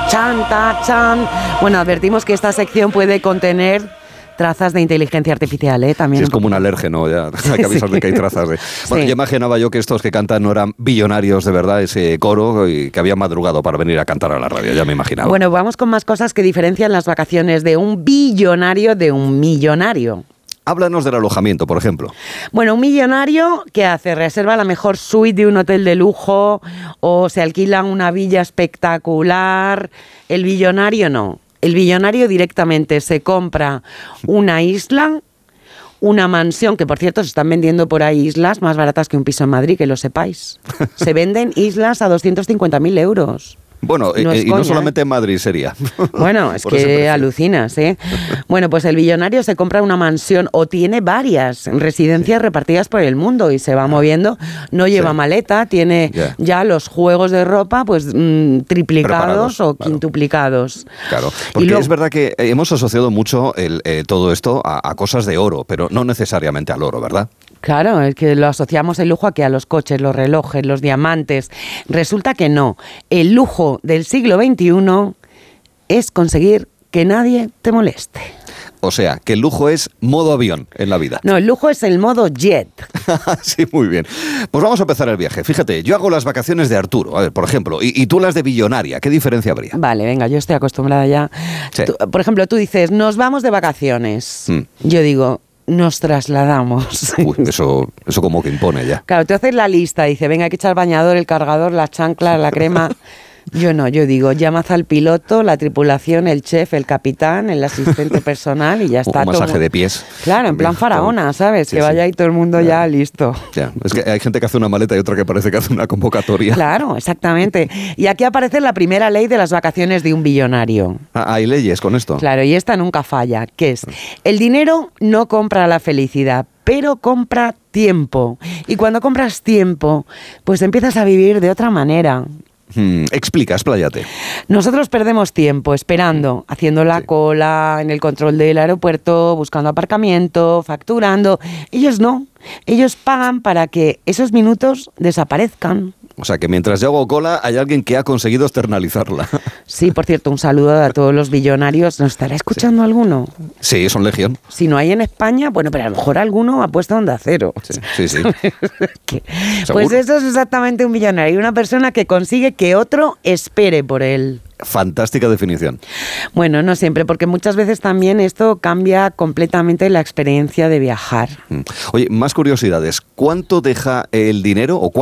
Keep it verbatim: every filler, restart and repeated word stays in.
Chan, ta, chan. Bueno, advertimos que esta sección puede contener trazas de inteligencia artificial, ¿eh? También sí, es como un alérgeno, ya hay que avisar sí. de que hay trazas de... Bueno, sí. Yo imaginaba yo que estos que cantan no eran billonarios de verdad, ese coro, y que habían madrugado para venir a cantar a la radio, ya me imaginaba. Bueno, vamos con más cosas que diferencian las vacaciones de un billonario de un millonario. Háblanos del alojamiento, por ejemplo. Bueno, un millonario, ¿qué hace? Reserva la mejor suite de un hotel de lujo o se alquila una villa espectacular. El billonario no. El billonario directamente se compra una isla, una mansión, que por cierto se están vendiendo por ahí islas más baratas que un piso en Madrid, que lo sepáis. Se venden islas a doscientos cincuenta mil euros. Bueno, no eh, y coña, no solamente en Madrid sería. Bueno, es que alucinas, ¿eh? Bueno, pues el billonario se compra una mansión o tiene varias residencias sí. repartidas por el mundo y se va moviendo. No lleva sí. maleta, tiene yeah. ya los juegos de ropa pues mmm, triplicados o claro. quintuplicados. Claro, porque luego, es verdad que hemos asociado mucho el, eh, todo esto a, a cosas de oro, pero no necesariamente al oro, ¿verdad? Claro, es que lo asociamos el lujo aquí a los coches, los relojes, los diamantes. Resulta que no. El lujo del siglo veintiuno es conseguir que nadie te moleste. O sea, que el lujo es modo avión en la vida. No, el lujo es el modo jet. Sí, muy bien. Pues vamos a empezar el viaje. Fíjate, yo hago las vacaciones de Arturo, a ver, por ejemplo, y, y tú las de billonaria. ¿Qué diferencia habría? Vale, venga, yo estoy acostumbrada ya. Sí. Tú, por ejemplo, tú dices, nos vamos de vacaciones. Hmm. Yo digo... nos trasladamos. Uy, eso, eso como que impone ya. Claro, tú haces la lista, dice, venga, hay que echar el bañador, el cargador, las chanclas, la crema. Yo no, yo digo, llamas al piloto, la tripulación, el chef, el capitán, el asistente personal y ya está. Un masaje todo. de pies. Claro, en plan faraona, ¿sabes? Sí, que vaya sí. ahí todo el mundo ya, ya listo. Ya. Es que hay gente que hace una maleta y otra que parece que hace una convocatoria. Claro, exactamente. Y aquí aparece la primera ley de las vacaciones de un billonario. Ah, hay leyes con esto. Claro, y esta nunca falla, que es, el dinero no compra la felicidad, pero compra tiempo. Y cuando compras tiempo, pues empiezas a vivir de otra manera. Hmm, explica, expláyate. Nosotros perdemos tiempo esperando, haciendo la sí. cola en el control del aeropuerto, buscando aparcamiento, facturando. Ellos no. Ellos pagan para que esos minutos desaparezcan. O sea, que mientras yo hago cola, hay alguien que ha conseguido externalizarla. Sí, por cierto, un saludo a todos los billonarios. ¿Nos estará escuchando sí. alguno? Sí, son legión. Si no hay en España, bueno, pero a lo mejor alguno ha puesto Onda Cero. Sí, sí. sí. Pues eso es exactamente un billonario, una persona que consigue que otro espere por él. Fantástica definición. Bueno, no siempre, porque muchas veces también esto cambia completamente la experiencia de viajar. Oye, más curiosidades. ¿Cuánto deja el dinero o cuánto